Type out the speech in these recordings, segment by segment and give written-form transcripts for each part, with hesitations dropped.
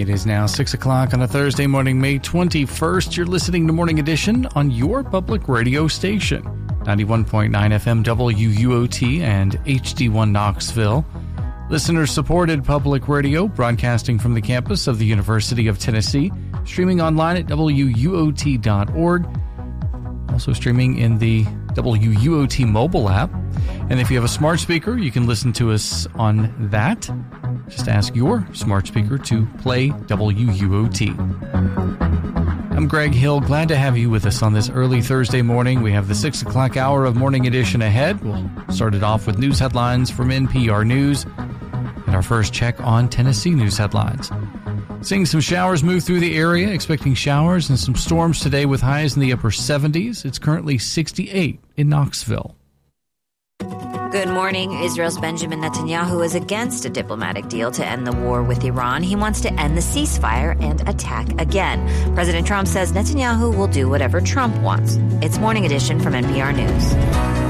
It is now 6 o'clock on a Thursday morning, May 21st. You're listening to Morning Edition on your public radio station, 91.9 FM WUOT and HD1 Knoxville. Listener-supported public radio, broadcasting from the campus of the University of Tennessee, streaming online at WUOT.org, also streaming in the WUOT mobile app. And if you have a smart speaker, you can listen to us on that. Just ask your smart speaker to play WUOT. I'm Greg Hill. Glad to have you with us on this early Thursday morning. We have the 6 o'clock hour of Morning Edition ahead. We'll start it off with news headlines from NPR News and our first check on Tennessee news headlines. Seeing some showers move through the area, expecting showers and some storms today with highs in the upper 70s. It's currently 68 in Knoxville. Good morning. Israel's Benjamin Netanyahu is against a diplomatic deal to end the war with Iran. He wants to end the ceasefire and attack again. President Trump says Netanyahu will do whatever Trump wants. It's Morning Edition from NPR News.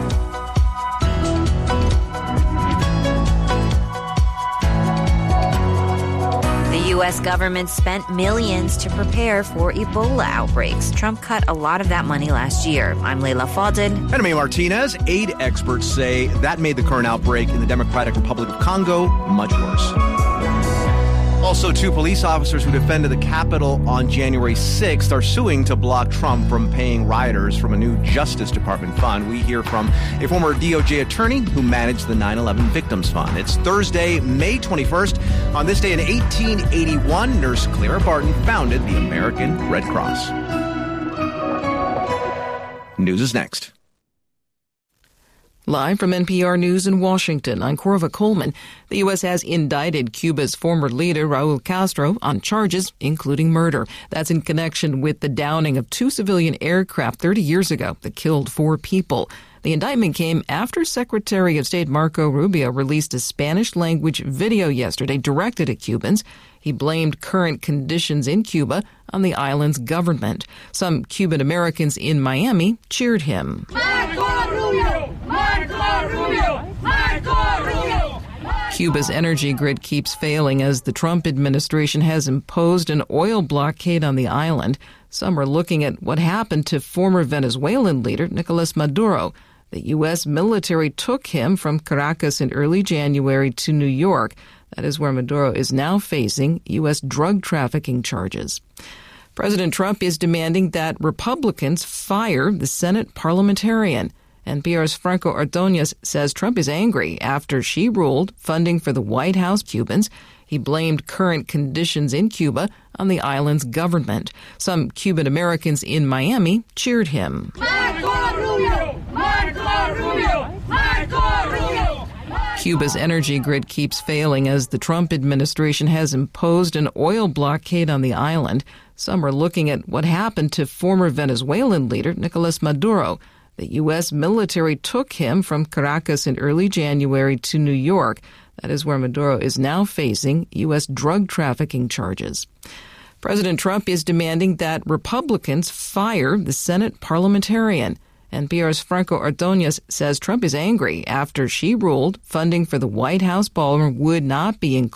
The U.S. government spent millions to prepare for Ebola outbreaks. Trump cut a lot of that money last year. I'm Leila Fadel. And I'm Martinez. Aid experts say that made the current outbreak in the Democratic Republic of Congo much worse. Also, two police officers who defended the Capitol on January 6th are suing to block Trump from paying rioters from a new Justice Department fund. We hear from a former DOJ attorney who managed the 9/11 Victims Fund. It's Thursday, May 21st. On this day in 1881, Nurse Clara Barton founded the American Red Cross. News is next. Live from NPR News in Washington, I'm Corva Coleman. The U.S. has indicted Cuba's former leader, Raul Castro, on charges including murder. That's in connection with the downing of two civilian aircraft 30 years ago that killed 4 people. The indictment came after Secretary of State Marco Rubio released a Spanish-language video yesterday directed at Cubans. He blamed current conditions in Cuba on the island's government. Some Cuban Americans in Miami cheered him. Marco Rubio! Marco Rubio! Marco Rubio! Cuba's energy grid keeps failing as the Trump administration has imposed an oil blockade on the island. Some are looking at what happened to former Venezuelan leader Nicolas Maduro. The U.S. military took him from Caracas in early January to New York. That is where Maduro is now facing U.S. drug trafficking charges. President Trump is demanding that Republicans fire the Senate parliamentarian. NPR's Franco Ordonez says Trump is angry after she ruled funding for the White House Cubans. He blamed current conditions in Cuba on the island's government. Some Cuban Americans in Miami cheered him. Marco Rubio! Marco Rubio! Marco Rubio! Cuba's energy grid keeps failing as the Trump administration has imposed an oil blockade on the island. Some are looking at what happened to former Venezuelan leader Nicolas Maduro. The U.S. military took him from Caracas in early January to New York. That is where Maduro is now facing U.S. drug trafficking charges. President Trump is demanding that Republicans fire the Senate parliamentarian. NPR's Franco Ordonez says Trump is angry after she ruled funding for the White House ballroom would not be included